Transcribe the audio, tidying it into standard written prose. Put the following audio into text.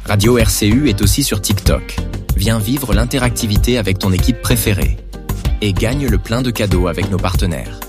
Radio RCU est aussi sur TikTok. Viens vivre l'interactivité avec ton équipe préférée. Et gagne le plein de cadeaux avec nos partenaires.